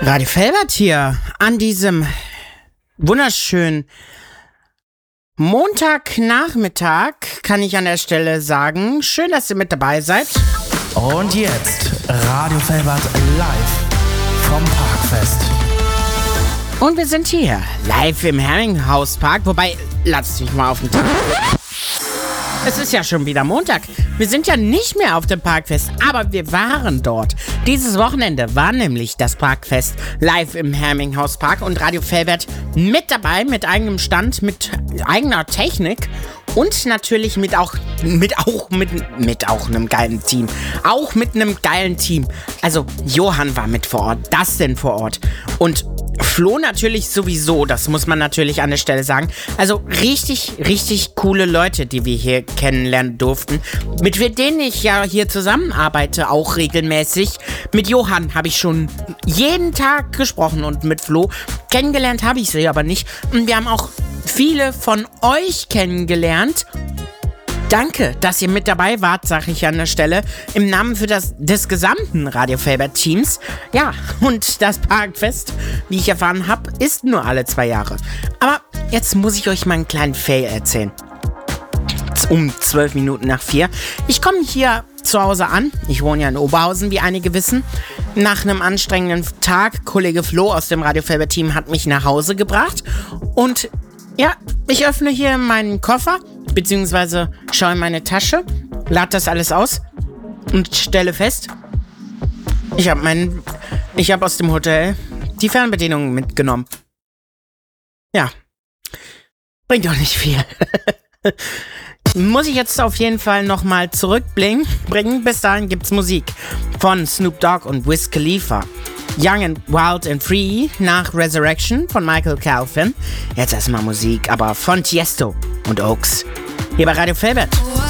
Radio Felbert hier an diesem wunderschönen Montagnachmittag kann ich an der Stelle sagen, schön, dass ihr mit dabei seid. Und jetzt Radio Felbert live vom Parkfest. Und wir sind hier live im Herminghauspark, wobei, lasst mich mal auf den Tag. Es ist ja schon wieder Montag. Wir sind ja nicht mehr auf dem Parkfest, aber wir waren dort. Dieses Wochenende war nämlich das Parkfest live im Herminghauspark und Radio Felbert mit dabei, mit eigenem Stand, mit eigener Technik und natürlich mit einem geilen Team. Auch mit einem geilen Team. Also Johann war mit vor Ort, Dustin vor Ort und Flo natürlich sowieso, das muss man natürlich an der Stelle sagen. Also richtig, richtig coole Leute, die wir hier kennenlernen durften. Mit denen ich ja hier zusammenarbeite, auch regelmäßig. Mit Johann habe ich schon jeden Tag gesprochen und mit Flo kennengelernt habe ich sie aber nicht. Und wir haben auch viele von euch kennengelernt. Danke, dass ihr mit dabei wart, sage ich an der Stelle, im Namen des gesamten Radio Felbert Teams. Ja, und das Parkfest, wie ich erfahren habe, ist nur alle 2 Jahre. Aber jetzt muss ich euch mal einen kleinen Fail erzählen. Um 12 Minuten nach 4. Ich komme hier zu Hause an. Ich wohne ja in Oberhausen, wie einige wissen. Nach einem anstrengenden Tag, Kollege Flo aus dem Radio Felbert Team hat mich nach Hause gebracht. Und ja, ich öffne hier meinen Koffer, beziehungsweise schaue in meine Tasche, lade das alles aus und stelle fest, ich habe aus dem Hotel die Fernbedienung mitgenommen. Ja, bringt doch nicht viel. Muss ich jetzt auf jeden Fall nochmal zurückbringen. Bis dahin gibt's Musik von Snoop Dogg und Wiz Khalifa. Young and Wild and Free nach Resurrection von Michael Calfin. Jetzt erstmal Musik, aber von Tiesto und Oaks. Hier bei Radio Felbert.